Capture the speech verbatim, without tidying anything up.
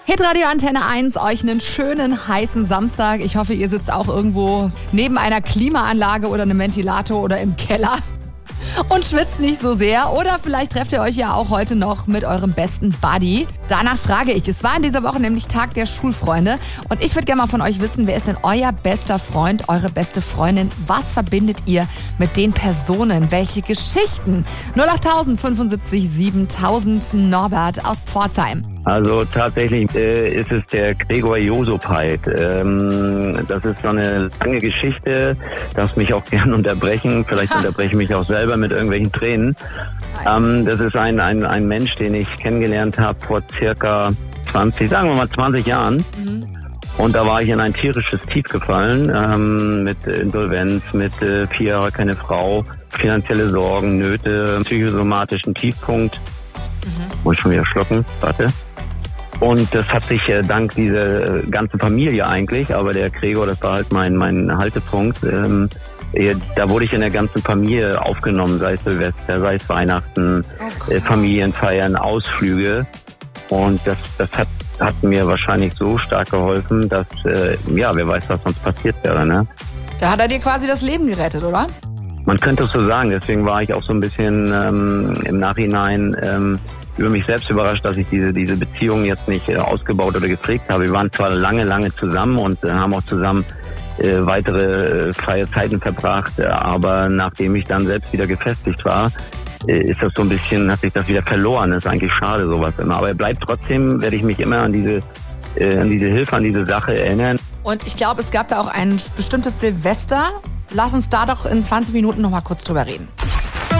Hitradio Antenne eins, euch einen schönen, heißen Samstag. Ich hoffe, ihr sitzt auch irgendwo neben einer Klimaanlage oder einem Ventilator oder im Keller und schwitzt nicht so sehr. Oder vielleicht trefft ihr euch ja auch heute noch mit eurem besten Buddy. Danach frage ich. Es war in dieser Woche nämlich Tag der Schulfreunde. Und ich würde gerne mal von euch wissen, wer ist denn euer bester Freund, eure beste Freundin? Was verbindet ihr mit den Personen? Welche Geschichten? null acht fünfundsiebzig siebentausend Norbert aus Pforzheim. Also tatsächlich äh, ist es der Gregor Josopait. Ähm, das ist so eine lange Geschichte, darfst mich auch gern unterbrechen. Vielleicht unterbreche ich mich auch selber mit irgendwelchen Tränen. Ähm, das ist ein, ein, ein Mensch, den ich kennengelernt habe vor circa zwanzig, sagen wir mal zwanzig Jahren. Mhm. Und da war ich in ein tierisches Tief gefallen, ähm, mit Insolvenz, mit äh, vier Jahre keine Frau, finanzielle Sorgen, Nöte, psychosomatischen Tiefpunkt. Mhm. Muss ich schon wieder schlucken, warte. Und das hat sich äh, dank dieser äh, ganzen Familie eigentlich, aber der Gregor, das war halt mein mein Haltepunkt, ähm, äh, da wurde ich in der ganzen Familie aufgenommen, sei es Silvester, sei es Weihnachten, okay. äh, Familienfeiern, Ausflüge. Und das das hat hat mir wahrscheinlich so stark geholfen, dass, äh, ja, wer weiß, was sonst passiert wäre, ne? Da hat er dir quasi das Leben gerettet, oder? Man könnte es so sagen, deswegen war ich auch so ein bisschen ähm, im Nachhinein ähm, über mich selbst überrascht, dass ich diese diese Beziehung jetzt nicht äh, ausgebaut oder gepflegt habe. Wir waren zwar lange, lange zusammen und äh, haben auch zusammen äh, weitere äh, freie Zeiten verbracht, äh, aber nachdem ich dann selbst wieder gefestigt war, äh, ist das so ein bisschen, hat sich das wieder verloren. Das ist eigentlich schade, sowas immer. Aber er bleibt trotzdem, werde ich mich immer an diese, äh, an diese Hilfe, an diese Sache erinnern. Und ich glaube, es gab da auch ein bestimmtes Silvester. Lass uns da doch in zwanzig Minuten noch mal kurz drüber reden.